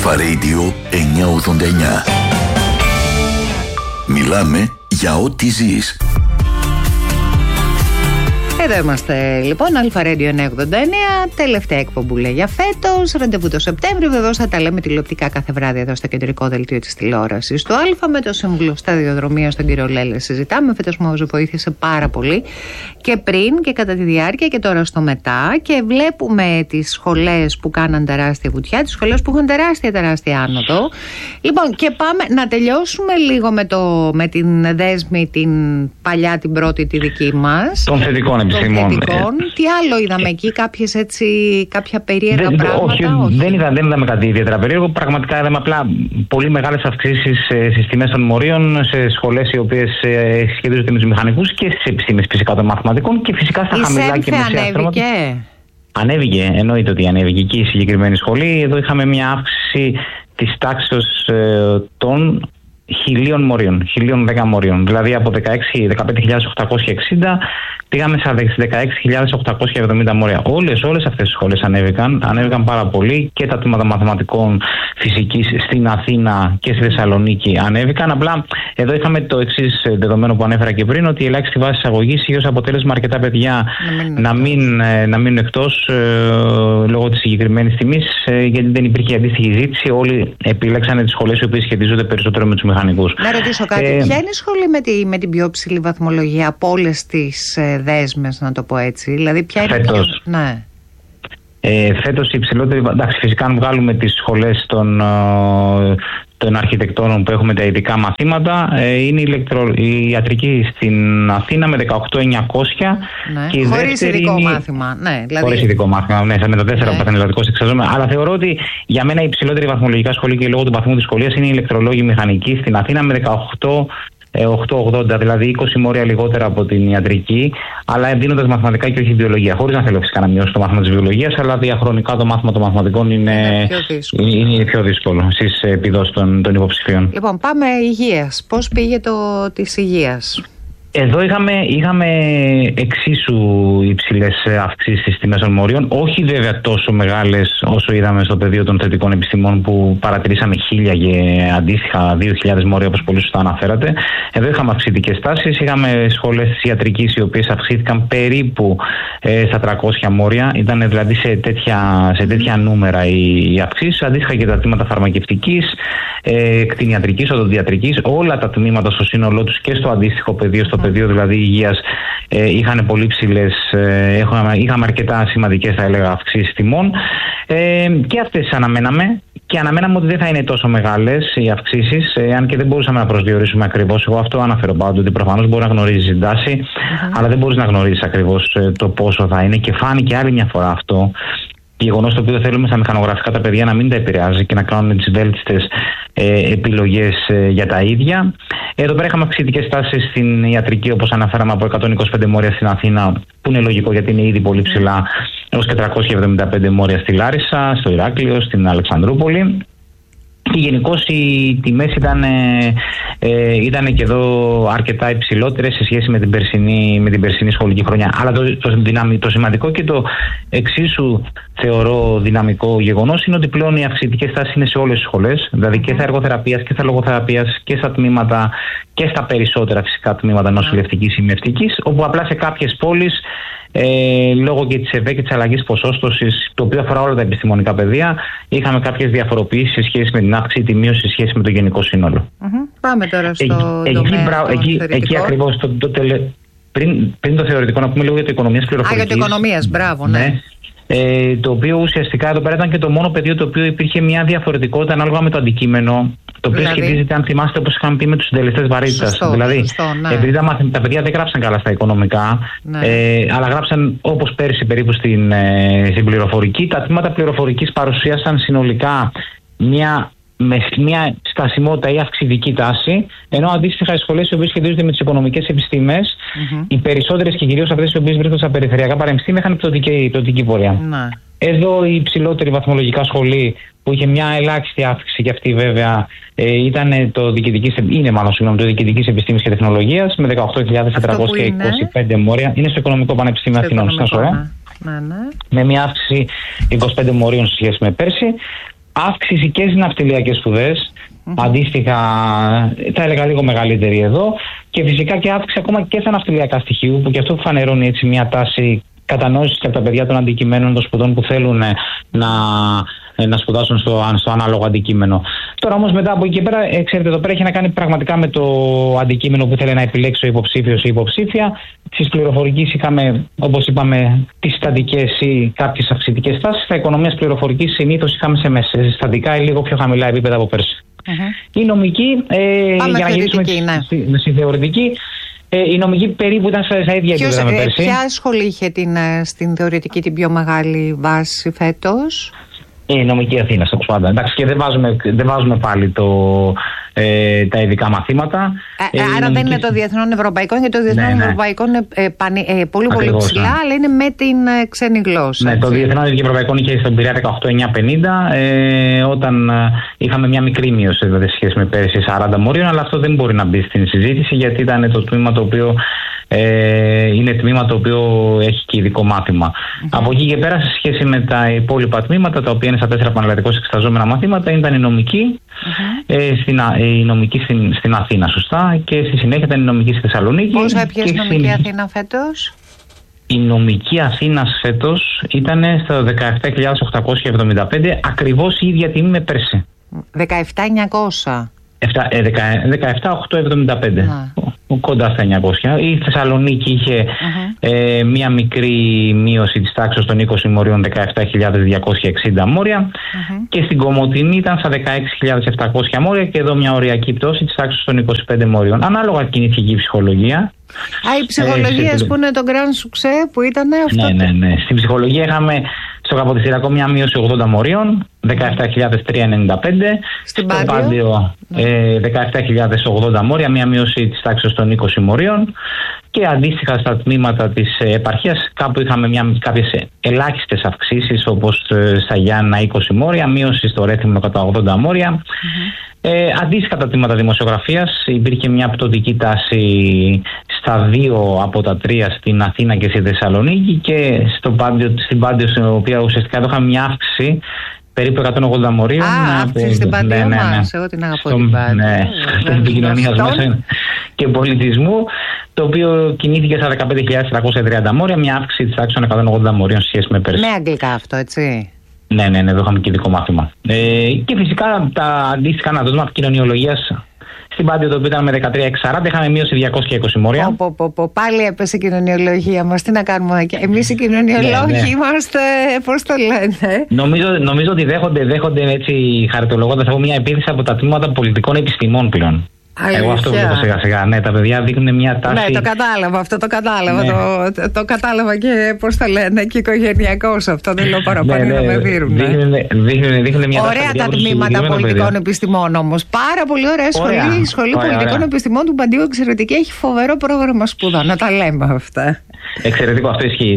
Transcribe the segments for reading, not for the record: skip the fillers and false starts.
Αλφα Radio 989. Μιλάμε για ό,τι ζεις. Εδώ είμαστε λοιπόν, Αλφα Radio 989, τελευταία εκπομπούλα για φέτος, ραντεβού το Σεπτέμβριο. Βεβαίως θα τα λέμε τηλεοπτικά κάθε βράδυ εδώ στο κεντρικό δελτίο της τηλεόρασης του Αλφα με το σύμβουλο σταδιοδρομίας τον κύριο Λέλε. Συζητάμε, φέτος μας βοήθησε πάρα πολύ και πριν και κατά τη διάρκεια και τώρα στο μετά, και βλέπουμε τις σχολές που κάναν τεράστια βουτιά, τις σχολές που έχουν τεράστια άνοδο. Λοιπόν, και πάμε να τελειώσουμε λίγο με την δέσμη, την παλιά, την πρώτη, τη δική μας. Των θετικών επιστημών. Τι άλλο είδαμε εκεί, κάποια περίεργα πράγματα? Όχι. Δεν είδαμε κάτι ιδιαίτερα περίεργο. Πραγματικά είδαμε απλά πολύ μεγάλες αυξήσεις στις τιμές των μορίων σε σχολές οι οποίες σχετίζονται με τους μηχανικούς και στις επιστήμες φυσικά των μαθηματικών και φυσικά στα χαμηλά και μεσαία στρώματα. Ανέβηκε, εννοείται ότι ανέβηκε εκεί η συγκεκριμένη σχολή. Εδώ είχαμε μια αύξηση της τάξης των 1.000 μορίων, 1.010 μορίων. Δηλαδή από 15.860 πήγαμε στα 16.870 μόρια. Όλες αυτές τις σχολές ανέβηκαν πάρα πολύ, και τα τμήματα μαθηματικών φυσικής στην Αθήνα και στη Θεσσαλονίκη ανέβηκαν. Απλά εδώ είχαμε το εξής δεδομένο που ανέφερα και πριν, ότι η ελάχιστη βάση εισαγωγής είχε ως αποτέλεσμα αρκετά παιδιά να μείνουν εκτός λόγω της συγκεκριμένης τιμής, γιατί δεν υπήρχε αντίστοιχη ζήτηση. Όλοι επιλέξανε τις σχολές οι οποίες σχετίζονται περισσότερο με τους μηχανικούς. Να ρωτήσω κάτι. Ποια είναι η σχολή με την πιο ψηλή βαθμολογία από όλες τις δέσμες, να το πω έτσι? Δηλαδή, ποια είναι φέτος? Ναι. Φέτος η υψηλότερη. Εντάξει, φυσικά αν βγάλουμε τις σχολές των αρχιτεκτόνων που έχουμε τα ειδικά μαθήματα, είναι η ιατρική στην Αθήνα με 18.900. Ναι. Και χωρίς ειδικό μάθημα. Ναι, δηλαδή... Χωρίς ειδικό μάθημα, ναι, με το 4 που ήταν ελλαδικός εξαζόμενο. Αλλά θεωρώ ότι για μένα η υψηλότερη βαθμολογικά σχολή και λόγω του βαθμού της σχολείας είναι η ηλεκτρολόγη μηχανική στην Αθήνα με 880, δηλαδή 20 μόρια λιγότερα από την ιατρική, αλλά δίνοντας μαθηματικά και όχι βιολογία. Χωρίς να θέλω φυσικά να μειώσω το μάθημα της βιολογίας, αλλά διαχρονικά το μάθημα των μαθηματικών είναι πιο δύσκολο στις επιδόσεις των υποψηφίων. Λοιπόν, πάμε υγείας. Πώς πήγε της υγείας? Εδώ είχαμε εξίσου υψηλές αυξήσεις στις τιμές των μορίων, όχι βέβαια τόσο μεγάλες όσο είδαμε στο πεδίο των θετικών επιστημών που παρατηρήσαμε 1.000 και αντίστοιχα 2.000 μόρια, όπως πολύ σωστά αναφέρατε. Εδώ είχαμε αυξητικές τάσεις, είχαμε σχολές της ιατρικής οι οποίες αυξήθηκαν περίπου στα 300 μόρια, ήταν δηλαδή σε τέτοια νούμερα οι αυξήσεις, αντίστοιχα και τα τμήματα φαρμακευτικής, κτηνιατρικής, οδοντιατρικής, όλα τα τμήματα στο σύνολό τους και στο αντίστοιχο πεδίο, στο πεδίο δηλαδή υγείας, είχαν πολύ ψηλές, είχαμε αρκετά σημαντικές, θα έλεγα, αυξήσεις τιμών, και αυτές αναμέναμε. Και αναμέναμε ότι δεν θα είναι τόσο μεγάλες οι αυξήσεις, αν και δεν μπορούσαμε να προσδιορίσουμε ακριβώς. Εγώ αυτό αναφέρω πάντοτε, ότι προφανώς μπορεί να γνωρίζεις την τάση, αλλά δεν μπορείς να γνωρίζεις ακριβώς το πόσο θα είναι. Και φάνηκε άλλη μια φορά αυτό. Γεγονός το οποίο θέλουμε στα μηχανογραφικά τα παιδιά να μην τα επηρεάζει και να κάνουν τις βέλτιστες επιλογές για τα ίδια. Εδώ πέρα είχαμε αυξητικές τάσεις στην ιατρική, όπως αναφέραμε, από 125 μόρια στην Αθήνα, που είναι λογικό γιατί είναι ήδη πολύ ψηλά, έως και 375 μόρια στη Λάρισα, στο Ηράκλειο, στην Αλεξανδρούπολη. Και γενικώς οι τιμές ήταν και εδώ αρκετά υψηλότερες σε σχέση με την περσινή σχολική χρονιά. Αλλά το σημαντικό και το εξίσου θεωρώ δυναμικό γεγονός είναι ότι πλέον οι αυξητικές τάσεις είναι σε όλες τις σχολές, δηλαδή και στα εργοθεραπείας και στα λογοθεραπείας και στα τμήματα και στα περισσότερα φυσικά τμήματα νοσηλευτικής ή μευτικής, όπου απλά σε κάποιες πόλεις, λόγω και της ΕΒΕ και της αλλαγής ποσόστοσης, το οποίο αφορά όλα τα επιστημονικά πεδία, είχαμε κάποιες διαφοροποιήσεις σε σχέση με την αύξηση ή τη μείωση σε σχέση με το γενικό σύνολο. Πάμε τώρα στο εκεί ακριβώς πριν το θεωρητικό, να πούμε λίγο για το οικονομίας πληροφορικής. Για το οικονομίας, μπράβο, ναι. Το οποίο ουσιαστικά εδώ πέρα ήταν και το μόνο πεδίο το οποίο υπήρχε μια διαφορετικότητα ανάλογα με το αντικείμενο, το οποίο σχετίζεται, αν θυμάστε, όπως είχαμε πει, με τους συντελεστές βαρύτητας. Δηλαδή, επειδή τα παιδιά δεν γράψαν καλά στα οικονομικά, αλλά γράψαν όπως πέρυσι περίπου στην πληροφορική, τα τμήματα πληροφορικής παρουσίασαν συνολικά μια στασιμότητα ή αυξητική τάση, ενώ αντίστοιχα οι σχολές οι οποίες σχετίζονται με τις οικονομικές επιστήμες, οι περισσότερες και κυρίως αυτές οι οποίες βρίσκονται στα περιφερειακά πανεπιστήμια, είχαν πτωτική πορεία. Εδώ η υψηλότερη βαθμολογικά σχολή που είχε μια ελάχιστη αύξηση, και αυτή βέβαια είναι το Διοικητικής Επιστήμης και Τεχνολογίας με 18.425 μόρια. Είναι στο Οικονομικό Πανεπιστήμιο Αθηνών. Με μια αύξηση 25 μορίων σε σχέση με πέρσι. Αύξηση και στις ναυτιλιακές σπουδές, αντίστοιχα θα έλεγα λίγο μεγαλύτερη εδώ, και φυσικά και αύξηση ακόμα και στα ναυτιλιακά στοιχείου, που και αυτό φανερώνει έτσι μια τάση κατανόησης και από τα παιδιά των αντικειμένων των σπουδών που θέλουν να σπουδάσουν στο ανάλογο αντικείμενο. Τώρα όμως μετά από εκεί και πέρα, ξέρετε, εδώ πέρα έχει να κάνει πραγματικά με το αντικείμενο που θέλει να επιλέξει ο υποψήφιος ή υποψήφια. Στις πληροφορικής είχαμε, όπως είπαμε, τις στατικές ή κάποιες αυξητικές τάσεις. Στα οικονομίας πληροφορικής συνήθως είχαμε σε στατικά ή λίγο πιο χαμηλά επίπεδα από πέρσι. Η νομική, για να γυρίσουμε στη θεωρητική, η νομική περίπου ήταν στα ίδια επίπεδα με πέρσι. Ποια σχολή είχε στην θεωρητική την πιο μεγάλη βάση φέτος? Η νομική Αθήνα, όπως πάντα. Εντάξει, και δεν βάζουμε πάλι τα ειδικά μαθήματα. Άρα δεν είναι το διεθνών ευρωπαϊκών, γιατί το διεθνών ευρωπαϊκών είναι πολύ ψηλά, αλλά είναι με την ξένη γλώσσα. Ναι, το διεθνών ευρωπαϊκών είχε στον Πειραιά 18.950, όταν είχαμε μια μικρή μείωση δηλαδή, σε σχέση με πέρυσι 40 μορίων, αλλά αυτό δεν μπορεί να μπει στην συζήτηση, γιατί ήταν το τμήμα το οποίο είναι τμήμα το οποίο έχει και ειδικό μάθημα. Από εκεί και πέρα, σε σχέση με τα υπόλοιπα τμήματα, τα οποία είναι στα 4 πανελλαδικώς εξεταζόμενα μαθήματα, ήταν η νομική, η νομική στην Αθήνα, σωστά, και στη συνέχεια ήταν η νομική στη Θεσσαλονίκη. Πόσο έπιασε η νομική Αθήνα φέτος? Η νομική Αθήνα φέτος ήταν στα 17.875, ακριβώς η ίδια τιμή με πέρσι. 17.900. 17.875. Κοντά στα 900. Η Θεσσαλονίκη είχε μία μικρή μείωση της τάξης των 20 μορίων, 17.260 μόρια, και στην Κομοτηνή ήταν στα 16.700 μόρια, και εδώ μια οριακή πτώση της τάξης των 25 μόριων. Ανάλογα κινήθηκε και η ψυχολογία. Η ψυχολογία που είναι το Grand Succès που ήταν αυτό. Ναι. Στην ψυχολογία είχαμε στο καποτιστηριακό μια μείωση 80 μορίων, 17.395. Στο Πάντιο 17.080 μόρια, μια μείωση της τάξης των 20 μορίων. Και αντίστοιχα στα τμήματα της επαρχίας κάπου είχαμε κάποιες ελάχιστες αυξήσεις, όπως στα Γιάννα 20 μόρια, μείωση στο Ρέθυμνο κατά 80 μόρια. Αντίστοιχα τα τμήματα δημοσιογραφίας υπήρχε μια πτωτική τάση στα 2 από τα 3 στην Αθήνα και στη Θεσσαλονίκη, και στην Πάντιο, στην οποία ουσιαστικά εδώ είχαμε μια αύξηση περίπου 180 μορίων. Αύξηση στην Πάντιο μας, εγώ την αγαπώ την Πάντιο. Ναι, στην επικοινωνία μέσα και πολιτισμού, το οποίο κινήθηκε στα 15.430 μόρια, μια αύξηση της τάξης των 180 μορίων σε σχέση με πέρσι. Με αγγλικά αυτό, έτσι. Ναι, εδώ είχαμε και ειδικό μάθημα. Και φυσικά τα αντίστοιχα αναδόσματα κοινωνιολογίας στην Πάντιο, το οποίο ήταν με 13.640, είχαμε μείωση 220 μόρια. Πάλι έπεσε η κοινωνιολογία μας. Τι να κάνουμε, εμείς οι κοινωνιολόγοι είμαστε, πώς το λένε. Νομίζω ότι δέχονται έτσι, χαριτολογώντας από μια επίθεση από τα τμήματα πολιτικών επιστημών πλέον. Εγώ αυτό βλέπω σιγά σιγά. Ναι, τα παιδιά δείχνουν μια τάση. Ναι, το κατάλαβα αυτό, το κατάλαβα. Ναι. Το κατάλαβα και πώς το λένε, και οικογενειακώς αυτό. Δεν λέω παραπάνω να με δίνουν. Δείχνουν μια τάση. Ωραία τα τμήματα πολιτικών επιστημών όμως. Πάρα πολύ ωραία σχολή. Η σχολή πολιτικών επιστημών του Παντίου, εξαιρετική. Έχει φοβερό πρόγραμμα σπουδών. Να τα λέμε αυτά. Εξαιρετικό, αυτό ισχύει.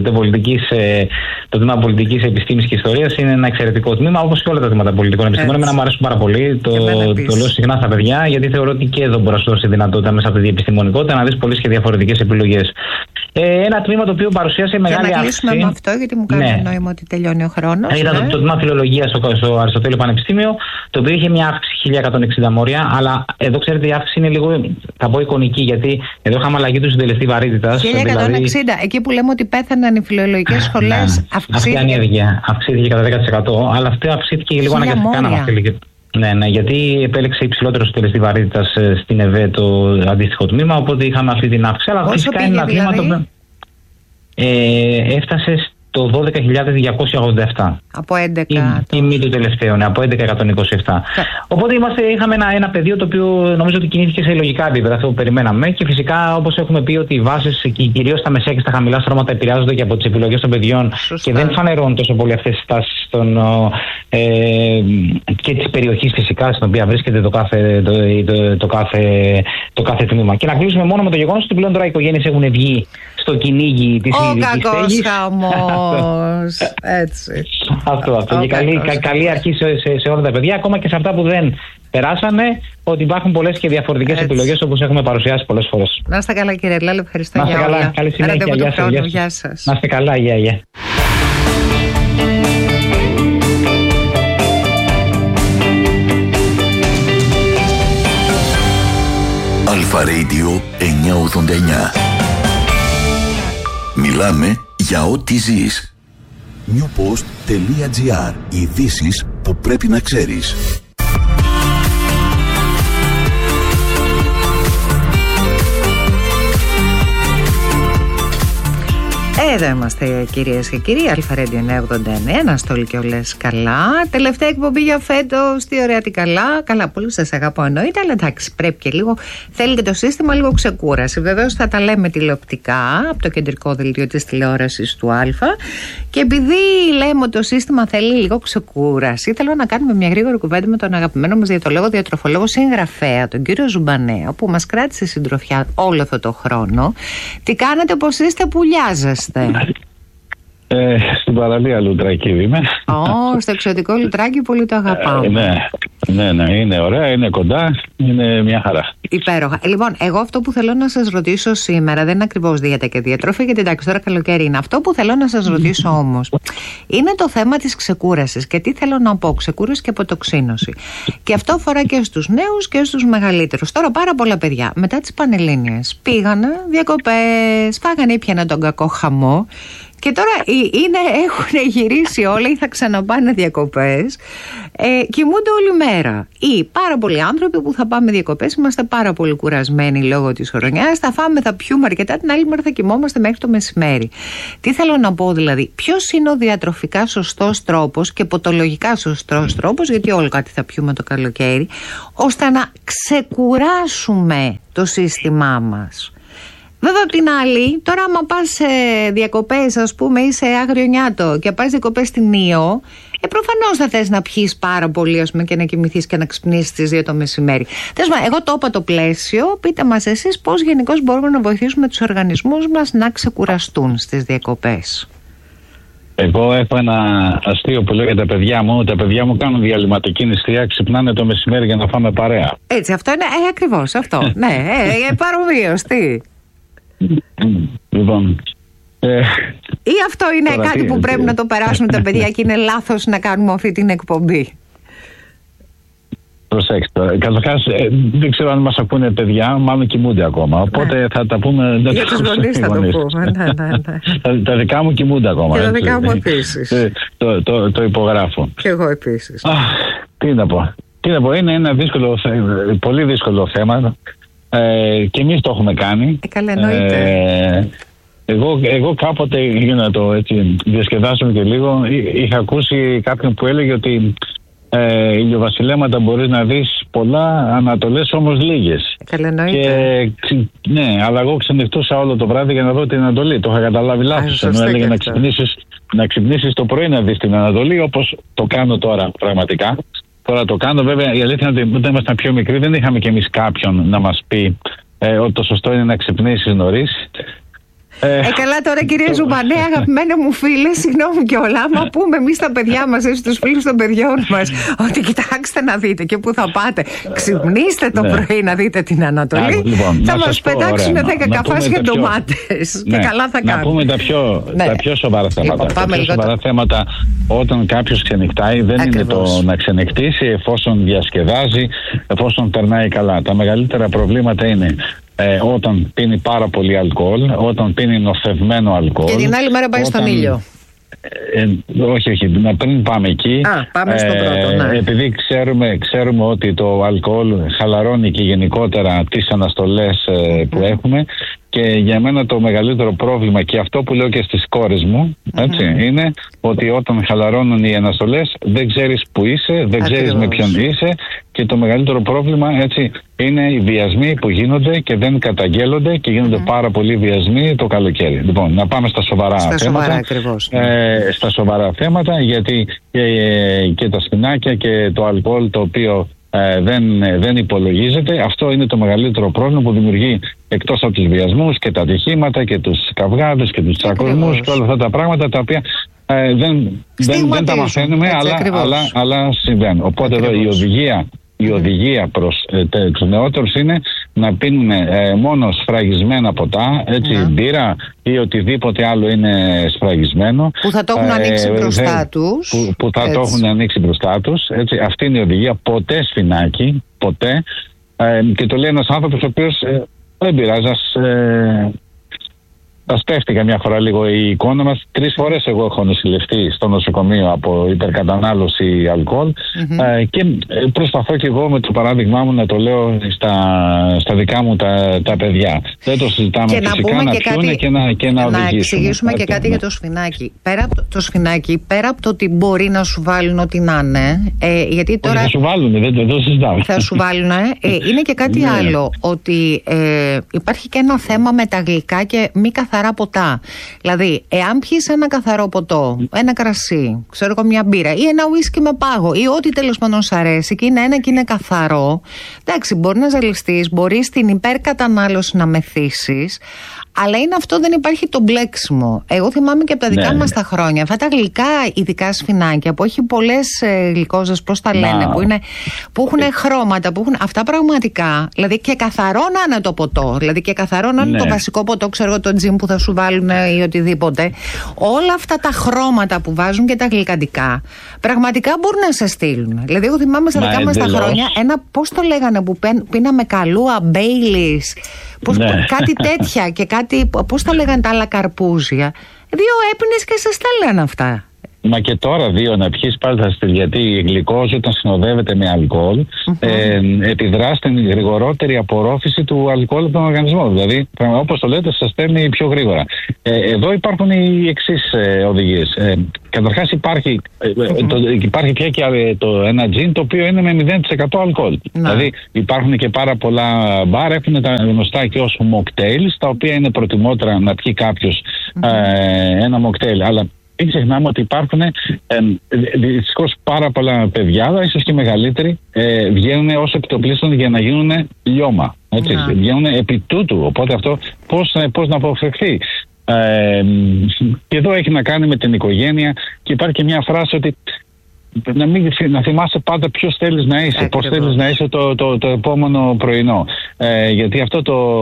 Το τμήμα πολιτικής επιστήμης και ιστορίας είναι ένα εξαιρετικό τμήμα, όπως και όλα τα τμήματα πολιτικών επιστημών. Εμένα μου αρέσουν πάρα πολύ. Το λέω συχνά στα παιδιά, γιατί θεωρώ ότι και εδώ μπορεί να σου δώσει δυνατότητα μέσα από τη διεπιστημονικότητα να δεις πολλές και διαφορετικές επιλογές. Ένα τμήμα το οποίο παρουσίασε μεγάλη αύξηση. Να κλείσουμε με αυτό, γιατί μου κάνει νόημα ότι τελειώνει ο χρόνος. Ήταν το τμήμα φιλολογίας στο Αριστοτέλειο Πανεπιστήμιο, το οποίο είχε μια αύξηση 1.160 μόρια, αλλά εδώ ξέρετε η αύξηση είναι λίγο, θα πω, εικονική, γιατί εδώ είχαμε αλλαγή του συντελεστή βαρύτητας. 1.160, εκεί που λέμε ότι πέθαναν οι φιλολογικές σχολές, αυξήθηκε κατά 10%, αλλά αυτό αυξήθηκε λίγο αναγκαστικά να μας στείλει. Ναι, γιατί επέλεξε υψηλότερο συντελεστή βαρύτητας στην ΕΒΕ το αντίστοιχο τμήμα, οπότε είχαμε αυτή την αύξηση. Αλλά φυσικά είναι ένα τμήμα το οποίο έφτασε το 12.287. Από 11. Η μη του τελευταίου, από 11.127. Οπότε είχαμε ένα πεδίο το οποίο νομίζω ότι κινήθηκε σε λογικά επίπεδα, αυτό που περιμέναμε. Και φυσικά, όπως έχουμε πει, ότι οι βάσεις, κυρίως στα μεσαία και στα χαμηλά στρώματα, επηρεάζονται και από τις επιλογές των παιδιών. Σωστά. Και δεν φανερώνουν τόσο πολύ αυτές τις τάσεις και της περιοχής φυσικά στην οποία βρίσκεται το κάθε τμήμα. Και να κλείσουμε μόνο με το γεγονός ότι πλέον τώρα οι οικογένειες έχουν βγει στο κυνήγι της ειδικής στέγης. Έτσι. Αυτό. Και καλή αρχή σε όλα τα παιδιά, ακόμα και σε αυτά που δεν περάσανε, ότι υπάρχουν πολλές και διαφορετικές επιλογές, όπως έχουμε παρουσιάσει πολλές φορές. Να είστε καλά, κύριε Λάλε, ευχαριστώ για όλα. Να είστε καλά, καλή συνέχεια. Γεια σας. Να είστε καλά, γεια. Αλφα Radio 989. Μιλάμε για ό,τι ζεις. newpost.gr. Ειδήσεις που πρέπει να ξέρεις. Εδώ είμαστε, κυρίες και κύριοι. Αλφα Radio 989. Αναστόλη και όλες καλά. Τελευταία εκπομπή για φέτος. Τι ωραία, τι καλά. Καλά, πολύ σας αγαπώ εννοείται. Αλλά εντάξει, πρέπει και λίγο. Θέλει και το σύστημα λίγο ξεκούραση. Βεβαίως θα τα λέμε τηλεοπτικά από το κεντρικό δελτίο της τηλεόρασης του Αλφα. Και επειδή λέμε ότι το σύστημα θέλει λίγο ξεκούραση, θέλω να κάνουμε μια γρήγορη κουβέντα με τον αγαπημένο μας διαιτολόγο, διατροφολόγο, συγγραφέα, τον κύριο Ζουμπανέα, που μας κράτησε συντροφιά όλο αυτό το χρόνο. Τι κάνετε, πώς είστε, που λιάζεστε? Στην παραλία Λουτρακίδη είμαι. Στο εξωτικό Λουτράκι, πολύ το αγαπάω. Ναι, είναι ωραία, είναι κοντά, είναι μια χαρά. Υπέροχα. Λοιπόν, εγώ αυτό που θέλω να σας ρωτήσω σήμερα δεν είναι ακριβώς δίαιτα και διατροφή, γιατί εντάξει, τώρα καλοκαίρι είναι. Αυτό που θέλω να σας ρωτήσω όμως είναι το θέμα της ξεκούρασης. Και τι θέλω να πω, ξεκούραση και αποτοξίνωση. Και αυτό αφορά και στους νέους και στους μεγαλύτερους. Τώρα, πάρα πολλά παιδιά μετά τις Πανελλήνιες πήγανε διακοπές, φάγανε, ήπιανε τον κακό χαμό. Και τώρα έχουν γυρίσει όλα ή θα ξαναπάνε διακοπές, κοιμούνται όλη μέρα. Ή πάρα πολλοί άνθρωποι που θα πάμε διακοπές, είμαστε πάρα πολύ κουρασμένοι λόγω της χρονιάς, θα φάμε, θα πιούμε αρκετά, την άλλη μέρα θα κοιμόμαστε μέχρι το μεσημέρι. Τι θέλω να πω δηλαδή, ποιος είναι ο διατροφικά σωστός τρόπος και ποτολογικά σωστός τρόπος, γιατί όλοι κάτι θα πιούμε το καλοκαίρι, ώστε να ξεκουράσουμε το σύστημά μας. Βέβαια, απ' την άλλη, τώρα άμα πας σε διακοπές, ας πούμε, ή σε Άγριο Νιάτο και πας διακοπές στην Ήο, προφανώς θα θες να πιείς πάρα πολύ, ας πούμε, και να κοιμηθείς και να ξυπνήσεις στις 2 το μεσημέρι. Εγώ το είπα το πλαίσιο, πείτε μας εσείς πώς γενικώς μπορούμε να βοηθήσουμε τους οργανισμούς μας να ξεκουραστούν στις διακοπές. Εγώ έχω ένα αστείο που λέω για τα παιδιά μου. Τα παιδιά μου κάνουν διαλυματική νηστεία, ξυπνάνε το μεσημέρι για να φάμε παρέα. Έτσι, αυτό είναι ακριβώς αυτό. Ναι, παρομοίως, τι. Λοιπόν, ή αυτό είναι κάτι που πρέπει να το περάσουν τα παιδιά και είναι λάθος να κάνουμε αυτή την εκπομπή? Προσέξτε, καταρχάς δεν ξέρω αν μας ακούνε παιδιά, μάλλον κοιμούνται ακόμα, οπότε θα τα πούμε. Για τους γονείς θα το πούμε. Τα δικά μου κοιμούνται ακόμα. Και τα δικά μου επίσης. Το υπογράφω. Και εγώ επίσης. Τι να πω, είναι ένα δύσκολο, πολύ δύσκολο θέμα. Και εμείς το έχουμε κάνει. Καλά, εννοείται. Εγώ κάποτε, για να το έτσι διασκεδάσουμε και λίγο, είχα ακούσει κάποιον που έλεγε ότι ηλιοβασιλέματα μπορείς να δεις πολλά, ανατολές όμως λίγες. Καλά, εννοείται. Ναι, αλλά εγώ ξενυχτούσα όλο το βράδυ για να δω την Ανατολή. Το είχα καταλάβει λάθος. Ενώ έλεγε να ξυπνήσεις το πρωί να δεις την Ανατολή, όπως το κάνω τώρα πραγματικά. Τώρα το κάνω, βέβαια η αλήθεια είναι ότι όταν ήμασταν πιο μικροί δεν είχαμε κι εμείς κάποιον να μας πει ότι το σωστό είναι να ξυπνήσεις νωρίς. Καλά τώρα, κύριε Ζουμπανέα, αγαπημένα μου φίλε, συγγνώμη κιόλα, άμα πούμε εμείς τα παιδιά μας, στους φίλους των παιδιών μας, ότι κοιτάξτε να δείτε και πού θα πάτε, ξυπνήστε το πρωί να δείτε την Ανατολή, θα μας πετάξουν 10 καφάσια ντομάτες και καλά θα κάνουν. Να πούμε τα πιο σοβαρά θέματα. Τα πιο σοβαρά θέματα όταν κάποιος ξενυχτάει δεν είναι το να ξενυχτήσει εφόσον διασκεδάζει, εφόσον περνάει καλά. Τα μεγαλύτερα προβλήματα είναι όταν πίνει πάρα πολύ αλκοόλ, όταν πίνει νοθευμένο αλκοόλ. Και την άλλη μέρα πάει στον ήλιο. Όχι, πριν πάμε εκεί. Πάμε στο πρώτο, ναι. Επειδή ξέρουμε ότι το αλκοόλ χαλαρώνει και γενικότερα τις αναστολές που έχουμε. Και για μένα το μεγαλύτερο πρόβλημα, και αυτό που λέω και στις κόρες μου, έτσι, είναι ότι όταν χαλαρώνουν οι αναστολές δεν ξέρεις που είσαι, δεν ξέρεις με ποιον είσαι, και το μεγαλύτερο πρόβλημα, έτσι, είναι οι βιασμοί που γίνονται και δεν καταγγέλλονται και γίνονται πάρα πολλοί βιασμοί το καλοκαίρι. Λοιπόν, να πάμε στα σοβαρά θέματα. Στα σοβαρά θέματα, γιατί και τα σπινάκια και το αλκοόλ το οποίο δεν υπολογίζεται. Αυτό είναι το μεγαλύτερο πρόβλημα που δημιουργεί, εκτός από τους βιασμούς και τα ατυχήματα και τους καυγάδες και τους τσακωμούς και όλα αυτά τα πράγματα τα οποία δεν τα μαθαίνουμε, αλλά συμβαίνουν. Οπότε εδώ η οδηγία προς τους νεότερους είναι να πίνουν μόνο σφραγισμένα ποτά, έτσι, μπύρα ή οτιδήποτε άλλο είναι σφραγισμένο. Που θα το έχουν ανοίξει μπροστά τους. Που θα το έχουν ανοίξει μπροστά τους. Έτσι, αυτή είναι η οδηγία. Ποτέ σφινάκι, ποτέ. Και το λέει ένας άνθρωπος ο οποίος δεν πειράζει, ας πέφτει καμιά φορά λίγο η εικόνα μας. 3 φορές εγώ έχω νοσηλευτεί στο νοσοκομείο από υπερκατανάλωση αλκοόλ, και προσπαθώ και εγώ με το παράδειγμά μου να το λέω στα δικά μου τα παιδιά. Δεν το συζητάμε και φυσικά, να πιούνε και να οδηγήσουν. Να εξηγήσουμε και κάτι για το σφινάκι. Πέρα από το ότι μπορεί να σου βάλουν ό,τι να είναι, γιατί τώρα... Θα σου βάλουν, δεν το συζητάμε. Θα σου βάλουν, είναι και κάτι άλλο, ότι υπάρχει και ένα θέμα με τα γλυκά και μη καθαρά ποτά. Δηλαδή, εάν πιείς ένα καθαρό ποτό, ένα κρασί, ξέρω εγώ, μια μπύρα ή ένα ουίσκι με πάγο ή ό,τι τέλος πάντων σ' αρέσει και είναι ένα και είναι καθαρό, εντάξει, μπορεί να ζαλιστείς, μπορεί στην υπερκατανάλωση να μεθύσεις, αλλά είναι αυτό, δεν υπάρχει το μπλέξιμο. Εγώ θυμάμαι και από τα δικά μας τα χρόνια, αυτά τα γλυκά, ειδικά σφινάκια που έχει πολλές γλυκόζες, πώς τα λένε, που έχουν χρώματα, που έχουν αυτά πραγματικά. Δηλαδή και καθαρό να είναι το ποτό, δηλαδή και καθαρό να είναι το βασικό ποτό, ξέρω εγώ, το τζιμ που θα σου βάλουν ή οτιδήποτε. Όλα αυτά τα χρώματα που βάζουν και τα γλυκαντικά, πραγματικά μπορούν να σε στείλουν. Δηλαδή, εγώ θυμάμαι στα δικά μας τα χρόνια ένα, πώς το λέγανε, που πίναμε καλούα, Μπέιλις. Κάτι τέτοια και κάτι, πώς τα λέγανε τα άλλα καρπούζια. 2 έπινες και σε στέλναν αυτά. Μα και τώρα 2 να πιείς πάλι θα στείλει, γιατί η γλυκόζη όταν συνοδεύεται με αλκοόλ επιδρά στην γρηγορότερη απορρόφηση του αλκοόλ από τον οργανισμό. Δηλαδή, όπως το λέτε, σας στέλνει πιο γρήγορα. Εδώ υπάρχουν οι εξής οδηγίες. Καταρχάς υπάρχει πια και ένα τζιν το οποίο είναι με 0% αλκοόλ. Δηλαδή υπάρχουν και πάρα πολλά μπαρ, έχουν τα γνωστά και ως mocktails, τα οποία είναι προτιμότερα να πιει κάποιος ένα mocktail. Αλλά μην ξεχνάμε ότι υπάρχουν δυστυχώς πάρα πολλά παιδιά, ίσως και μεγαλύτεροι, βγαίνουν ως επιτοπλίστων για να γίνουν λιώμα. Βγαίνουν επί τούτου. Οπότε αυτό πώς να αποφευχθεί. Και εδώ έχει να κάνει με την οικογένεια και υπάρχει και μια φράση ότι να θυμάσαι πάντα ποιος θέλεις να είσαι, πώς θέλεις να είσαι το επόμενο πρωινό. Γιατί αυτό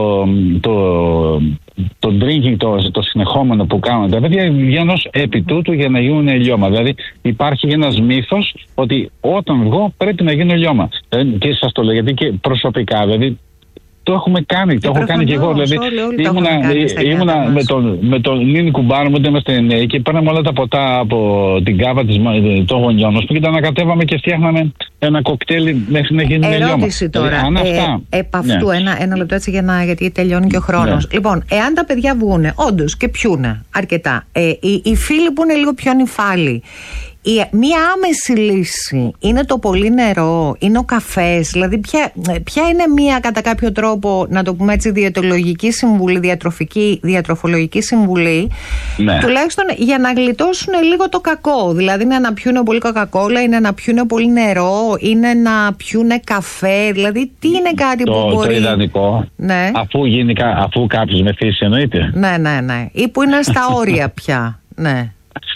το drinking, το συνεχόμενο που κάνουν τα παιδιά βγαίνουν ως επί τούτου για να γίνουν λιώμα. Δηλαδή υπάρχει ένας μύθος ότι όταν βγω πρέπει να γίνω λιώμα. Και σας το λέω γιατί και προσωπικά, δηλαδή το έχουμε κάνει, το έχω κάνει και εγώ. Δηλαδή, ήμουνα με τον Νίνη Κουμπάρο μου, είμαστε νέοι και παίρναμε όλα τα ποτά από την κάβα των γονιών μας και τα ανακατεύαμε και φτιάχναμε ένα κοκτέιλ μέχρι να γίνει λιώμα. Ερώτηση τώρα. Επ' αυτού, ένα λεπτό έτσι γιατί τελειώνει και ο χρόνος. Λοιπόν, εάν τα παιδιά βγούνε όντως και πιούνε αρκετά, οι φίλοι που είναι λίγο πιο νυφάλοι, μία άμεση λύση είναι το πολύ νερό, είναι ο καφές, δηλαδή ποια είναι μία κατά κάποιο τρόπο, να το πούμε έτσι, διαιτολογική συμβουλή, διατροφολογική συμβουλή, τουλάχιστον για να γλιτώσουν λίγο το κακό, δηλαδή είναι να πιούνε πολύ κοκακόλα, είναι να πιούνε πολύ νερό, είναι να πιούνε καφέ, δηλαδή τι είναι κάτι που μπορεί... Το ιδανικό, αφού κάποιος μεθύσει εννοείται. Ναι, ή που είναι στα όρια πια, ναι.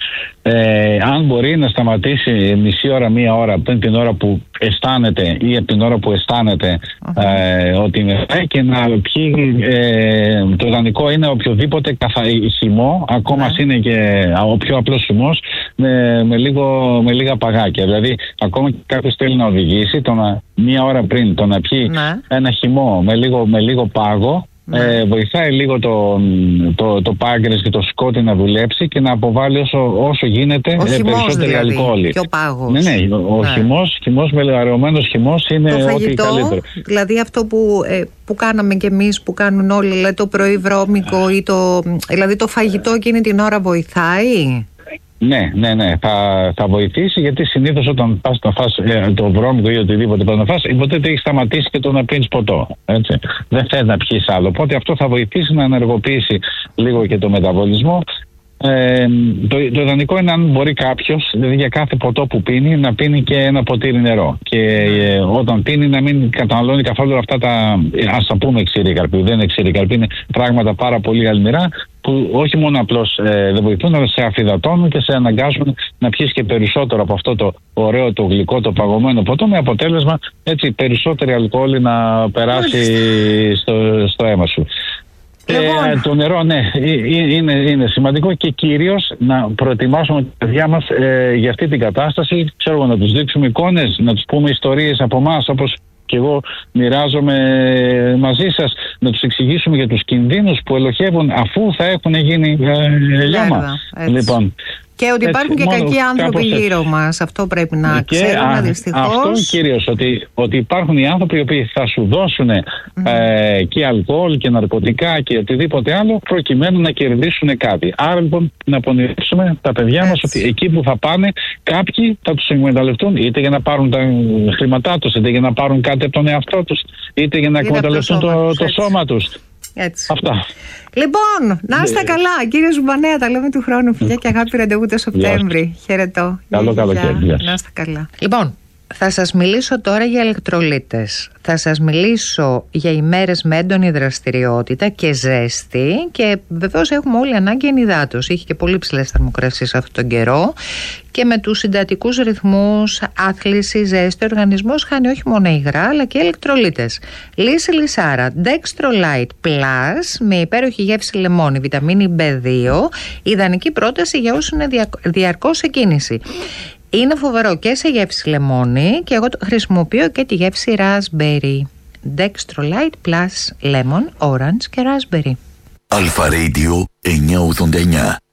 Αν μπορεί να σταματήσει μισή ώρα, μία ώρα πριν την ώρα που αισθάνεται ή από την ώρα που αισθάνεται ότι είναι και να πιει, το ιδανικό είναι οποιοδήποτε χυμό, ακόμα είναι και ο πιο απλός χυμός με λίγα παγάκια. Δηλαδή ακόμα και κάποιος θέλει να οδηγήσει, μία ώρα πριν το να πιει ένα χυμό με λίγο πάγο, βοηθάει λίγο το πάγκρες και το σκότι να δουλέψει και να αποβάλει όσο γίνεται περισσότερη αλκοόλη. Και ο πάγος. Ναι, ο χυμός, μελαρεωμένος χυμός είναι ό,τι καλύτερο. Δηλαδή αυτό που κάναμε κι εμείς, που κάνουν όλοι, δηλαδή το πρωί βρώμικο ή δηλαδή το φαγητό εκείνη την ώρα βοηθάει. Ναι, θα βοηθήσει, γιατί συνήθως όταν πας να φας το βρώμικο ή οτιδήποτε πας να φας, υποτίθεται έχει σταματήσει και το να πίνεις ποτό. Έτσι. Δεν θες να πιεις άλλο. Οπότε αυτό θα βοηθήσει να ενεργοποιήσει λίγο και το μεταβολισμό. Το ιδανικό είναι αν μπορεί κάποιος, δηλαδή για κάθε ποτό που πίνει, να πίνει και ένα ποτήρι νερό. Και όταν πίνει να μην καταναλώνει καθόλου αυτά ας τα πούμε ξηρή καρπή. Δεν είναι ξηρή καρπή, είναι πράγματα πάρα πολύ αλμυρά που όχι μόνο απλώς δεν βοηθούν, αλλά σε αφυδατώνουν και σε αναγκάζουν να πιεις και περισσότερο από αυτό το ωραίο, το γλυκό, το παγωμένο ποτό, με αποτέλεσμα έτσι περισσότερη αλκοόλη να περάσει στο αίμα σου. Το νερό, είναι σημαντικό και κυρίως να προετοιμάσουμε τα παιδιά μας για αυτή την κατάσταση. Ξέρω, να τους δείξουμε εικόνες, να τους πούμε ιστορίες από εμάς, όπως και εγώ μοιράζομαι μαζί σας να τους εξηγήσουμε για τους κινδύνους που ελοχεύουν αφού θα έχουν γίνει λιώμα. Λοιπόν, και ότι υπάρχουν και κακοί άνθρωποι γύρω μας. Αυτό πρέπει να ξέρουμε δυστυχώς. Αυτό κυρίως, ότι υπάρχουν οι άνθρωποι οι οποίοι θα σου δώσουν και αλκοόλ και ναρκωτικά και οτιδήποτε άλλο προκειμένου να κερδίσουν κάτι. Άρα λοιπόν να πονηρεύσουμε τα παιδιά μας ότι εκεί που θα πάνε κάποιοι θα τους εκμεταλλευτούν είτε για να πάρουν τα χρήματά τους, είτε για να πάρουν κάτι από τον εαυτό τους, είτε για να εκμεταλλευτούν το σώμα τους. Έτσι. Αυτά. Λοιπόν, να είστε καλά, κύριε Ζουμπανέα. Τα λέμε του χρόνου. Φιλιά και αγάπη, ραντεβού το Σεπτέμβρη. Χαιρετώ. Καλό καλοκαίρι. Να είστε καλά. Λοιπόν, θα σας μιλήσω τώρα για ηλεκτρολίτες. Θα σας μιλήσω για ημέρες με έντονη δραστηριότητα και ζέστη και βεβαίως έχουμε όλοι ανάγκη ενυδάτωση. Είχε και πολύ ψηλές θερμοκρασίες αυτόν τον καιρό και με τους συντατικούς ρυθμούς, άθληση, ζέστη, ο οργανισμός χάνει όχι μόνο υγρά αλλά και ηλεκτρολίτες. Λύση Λυσάρα, Dextrolite Plus με υπέροχη γεύση λεμόνι, βιταμίνη B2, ιδανική πρόταση για όσους είναι διαρκώς σε κίνηση. Είναι φοβερό και σε γεύση λεμόνι και εγώ χρησιμοποιώ και τη γεύση raspberry. Dextrolite Plus Lemon, Orange και Raspberry. Αλφα Radio 989.